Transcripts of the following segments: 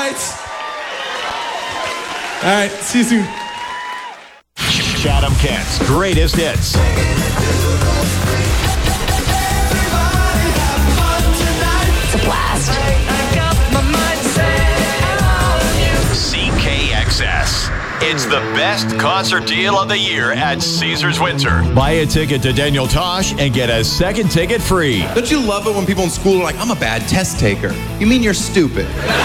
All right, see you soon. Chatham Kent's greatest hits. It's a blast. CKXS. It's the best concert deal of the year at Caesars Windsor. Buy a ticket to Daniel Tosh and get a second ticket free. Don't you love it when people in school are like, I'm a bad test taker? You mean you're stupid?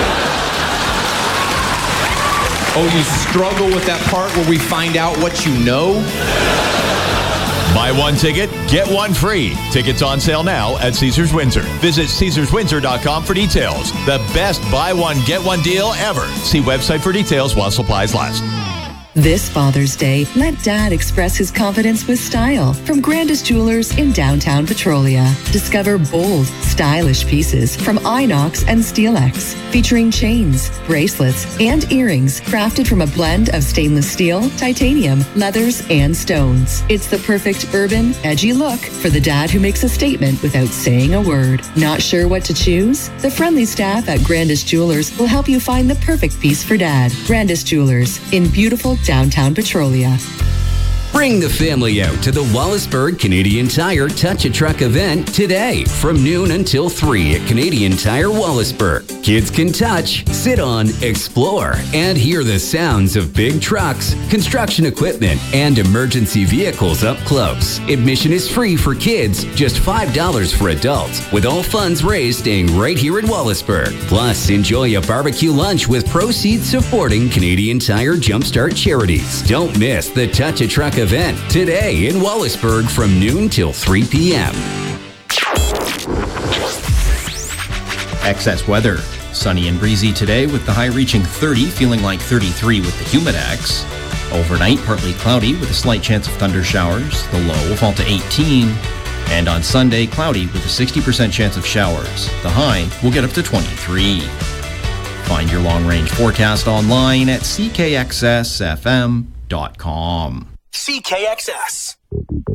Oh, you struggle with that part where we find out what you know? Buy one ticket, get one free. Tickets on sale now at Caesars Windsor. Visit CaesarsWindsor.com for details. The best buy one, get one deal ever. See website for details while supplies last. This Father's Day, let Dad express his confidence with style from Grandest Jewelers in downtown Petrolia. Discover bold, stylish pieces from Inox and SteelX, featuring chains, bracelets, and earrings crafted from a blend of stainless steel, titanium, leathers, and stones. It's the perfect urban, edgy look for the dad who makes a statement without saying a word. Not sure what to choose? The friendly staff at Grandest Jewelers will help you find the perfect piece for Dad. Grandest Jewelers in beautiful downtown Petrolia. Bring the family out to the Wallaceburg Canadian Tire Touch a Truck event today from noon until 3 at Canadian Tire Wallaceburg. Kids can touch, sit on, explore, and hear the sounds of big trucks, construction equipment, and emergency vehicles up close. Admission is free for kids, just $5 for adults, with all funds raised staying right here in Wallaceburg. Plus, enjoy a barbecue lunch with proceeds supporting Canadian Tire Jumpstart charities. Don't miss the Touch a Truck event today in Wallaceburg from noon till 3 p.m. Excess weather. Sunny and breezy today with the high reaching 30, feeling like 33 with the Humidex. Overnight, partly cloudy with a slight chance of thunder showers. The low will fall to 18. And on Sunday, cloudy with a 60% chance of showers. The high will get up to 23. Find your long-range forecast online at ckxsfm.com. CKXS.